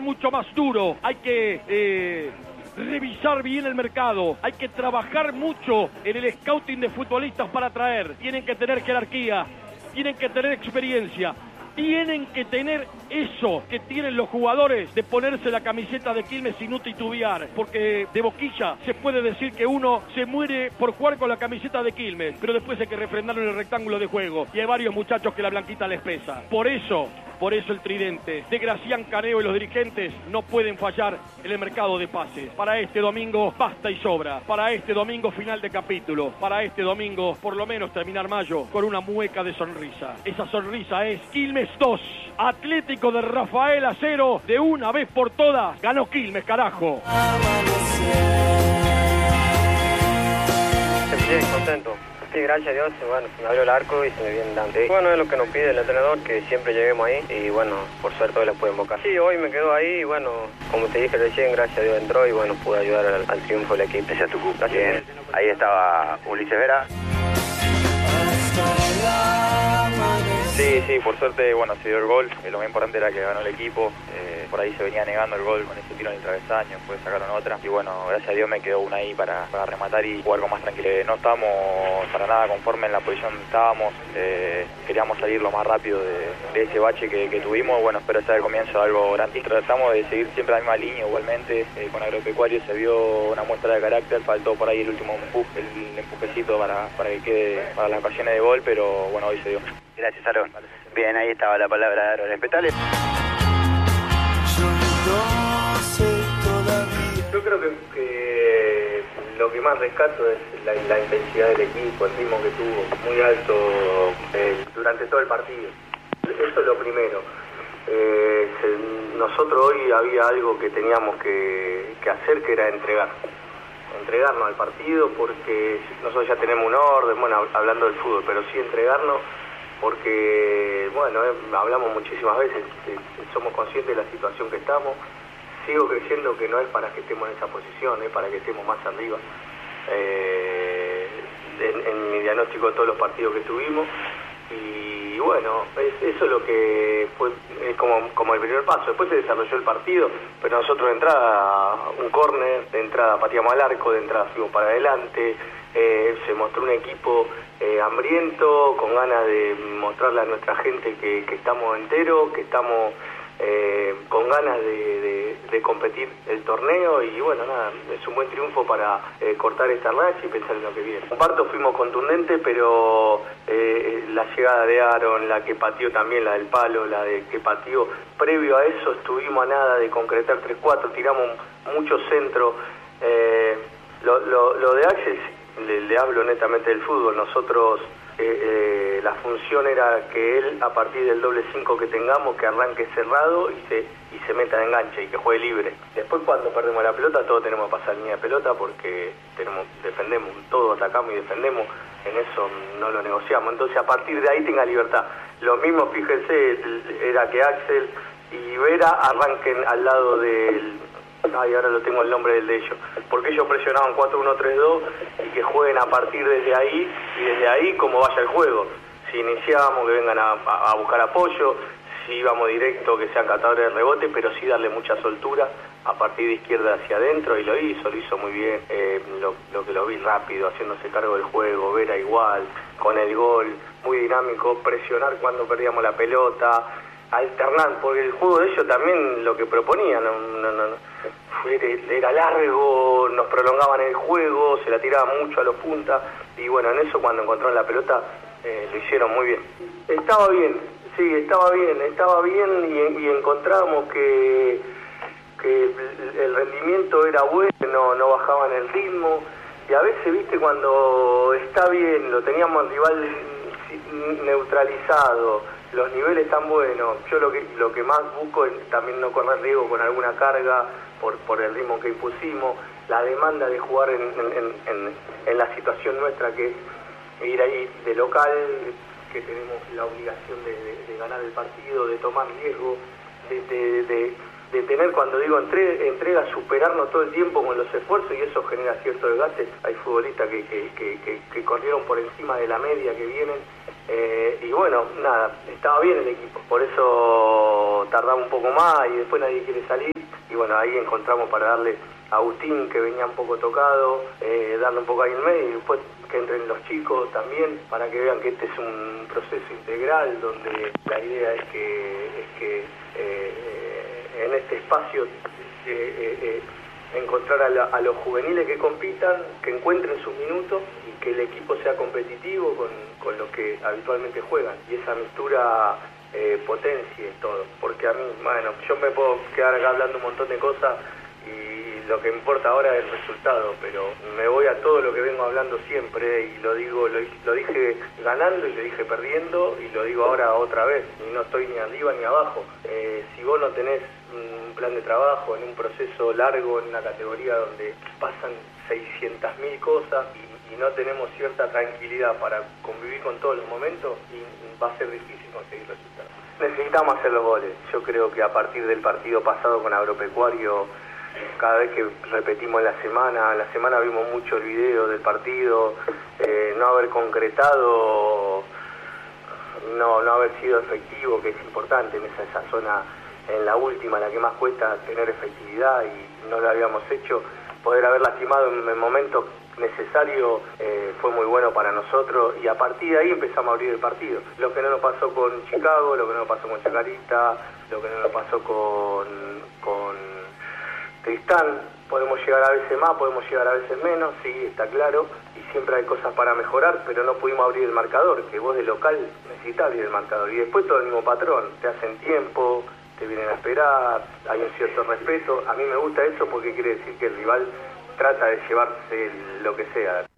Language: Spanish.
mucho más duro, hay que revisar bien el mercado, hay que trabajar mucho en el scouting de futbolistas para traer, tienen que tener jerarquía, tienen que tener experiencia, tienen que tener eso que tienen los jugadores de ponerse la camiseta de Quilmes sin titubear, porque de boquilla se puede decir que uno se muere por jugar con la camiseta de Quilmes, pero después hay que refrendarlo en el rectángulo de juego, y hay varios muchachos que la blanquita les pesa. Por eso el tridente de Gracián Caneo y los dirigentes no pueden fallar en el mercado de pases. Para este domingo basta y sobra. Para este domingo final de capítulo. Para este domingo por lo menos terminar mayo con una mueca de sonrisa. Esa sonrisa es Quilmes 2, Atlético de Rafaela 0. De una vez por todas ganó Quilmes, carajo. Bien, contento. Sí, gracias a Dios, bueno, me abrió el arco y se me viene delante. Bueno, es lo que nos pide el entrenador, que siempre lleguemos ahí y bueno, por suerte hoy la pude invocar. Sí, hoy me quedo ahí y bueno, como te dije recién, gracias a Dios entró y bueno, pude ayudar al triunfo del equipo. Gracias a tu club. Bien, ahí estaba Ulises Vera. Sí, por suerte, bueno, se dio el gol. Lo más importante era que ganó el equipo. Por ahí se venía negando el gol con ese tiro en el travesaño, después sacaron otra. Y bueno, gracias a Dios me quedó una ahí para rematar y jugar con más tranquilidad. No estábamos para nada conformes en la posición donde estábamos. Queríamos salir lo más rápido de ese bache que tuvimos. Bueno, espero sea el comienzo de algo grande. Tratamos de seguir siempre la misma línea igualmente. Con Agropecuario se vio una muestra de carácter. Faltó por ahí el último empuje, el empujecito para que quede para las ocasiones de gol, pero bueno, hoy se dio. Gracias, Aaron. Bien, ahí estaba la palabra de Aaron. Respetale. Yo creo que lo que más rescato es la intensidad del equipo, el ritmo que tuvo, muy alto durante todo el partido. Eso es lo primero. Nosotros hoy había algo que teníamos que hacer, que era entregarnos al partido, porque nosotros ya tenemos un orden, bueno, hablando del fútbol, pero sí entregarnos, porque, bueno, hablamos muchísimas veces, somos conscientes de la situación que estamos. Sigo creyendo que no es para que estemos en esa posición, es para que estemos más arriba. En mi diagnóstico de todos los partidos que tuvimos. Y bueno, eso es lo que fue como el primer paso. Después se desarrolló el partido, pero nosotros de entrada, un córner, de entrada pateamos al arco, de entrada fuimos para adelante. Se mostró un equipo hambriento, con ganas de mostrarle a nuestra gente que estamos enteros, que estamos con ganas de competir el torneo. Y bueno, nada, es un buen triunfo para cortar esta racha y pensar en lo que viene. En parto fuimos contundentes, pero la llegada de Aaron, la que pateó también, la del palo, la de que pateó, previo a eso estuvimos a nada de concretar 3-4, tiramos muchos centros. Lo de Axel, le hablo netamente del fútbol. Nosotros la función era que él, a partir del doble 5 que tengamos, que arranque cerrado y se meta de enganche y que juegue libre. Después, cuando perdemos la pelota, todos tenemos que pasar línea de pelota, porque defendemos, todos atacamos y defendemos, en eso no lo negociamos. Entonces, a partir de ahí tenga libertad. Lo mismo, fíjense, era que Axel y Vera arranquen al lado del... ahora lo tengo el nombre del de ellos, porque ellos presionaban 4-1-3-2 y que jueguen a partir desde ahí, y desde ahí como vaya el juego. Si iniciábamos, que vengan a buscar apoyo, si íbamos directo, que sean catadores de rebote, pero sí darle mucha soltura a partir de izquierda hacia adentro, y lo hizo muy bien. Lo que lo vi rápido, haciéndose cargo del juego, Vera igual, con el gol, muy dinámico, presionar cuando perdíamos la pelota, alternar, porque el juego de ellos también lo que proponían, era largo, nos prolongaban el juego, se la tiraban mucho a los puntas, y bueno, en eso cuando encontraron la pelota lo hicieron muy bien. Estaba bien, sí, estaba bien y encontramos que el rendimiento era bueno, no bajaban el ritmo, y a veces, viste, cuando está bien, lo teníamos al rival neutralizado, los niveles están buenos. Yo lo que más busco es también no correr riesgo con alguna carga por el ritmo que impusimos, la demanda de jugar en la situación nuestra, que es ir ahí de local, que tenemos la obligación de ganar el partido, de tomar riesgo, de tener, cuando digo entrega, superarnos todo el tiempo con los esfuerzos, y eso genera cierto desgaste. Hay futbolistas que corrieron por encima de la media, que vienen Y bueno, nada, estaba bien el equipo, por eso tardaba un poco más y después nadie quiere salir. Y bueno, ahí encontramos para darle a Agustín, que venía un poco tocado, darle un poco ahí en medio y después que entren los chicos también, para que vean que este es un proceso integral donde la idea es que en este espacio encontrar a los juveniles que compitan, que encuentren sus minutos y que el equipo sea competitivo con lo que habitualmente juegan. Y esa mistura potencie todo. Porque a mí, bueno, yo me puedo quedar acá hablando un montón de cosas y lo que importa ahora es el resultado, pero me voy a todo lo que vengo hablando siempre y lo dije ganando y lo dije perdiendo y lo digo ahora otra vez, y no estoy ni arriba ni abajo. Si vos no tenés un plan de trabajo en un proceso largo, en una categoría donde pasan 600.000 cosas y no tenemos cierta tranquilidad para convivir con todos los momentos, y va a ser difícil conseguir resultados. Necesitamos hacer los goles. Yo creo que a partir del partido pasado con Agropecuario, cada vez que repetimos la semana vimos mucho el video del partido, no haber concretado, no haber sido efectivo, que es importante en esa zona, en la última, la que más cuesta tener efectividad, y no lo habíamos hecho. Poder haber lastimado en el momento necesario fue muy bueno para nosotros, y a partir de ahí empezamos a abrir el partido. Lo que no nos pasó con Chicago, lo que no nos pasó con Chacarita, lo que no nos pasó con Tristán. Podemos llegar a veces más, podemos llegar a veces menos, sí, está claro, y siempre hay cosas para mejorar, pero no pudimos abrir el marcador, que vos de local necesitas abrir el marcador, y después todo el mismo patrón, te hacen tiempo, te vienen a esperar, hay un cierto respeto. A mí me gusta eso porque quiere decir que el rival trata de llevarse lo que sea.